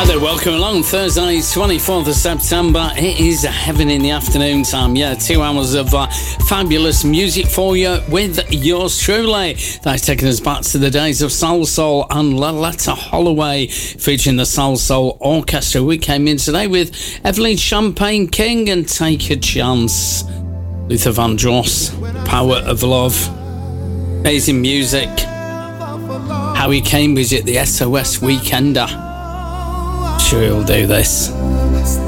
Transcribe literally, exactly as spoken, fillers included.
Welcome along, Thursday, twenty-fourth of September. It is heaven in the afternoon time. Yeah, two hours of uh, fabulous music for you with yours truly. That's taking us back to the days of Soul Soul and Loletta Holloway, featuring the Soul Soul Orchestra. We came in today with Evelyn Champagne King and Take a Chance. Luther Vandross, Power of Love. Amazing music. Howie Cambridge at the S O S Weekender. Sure he'll do this.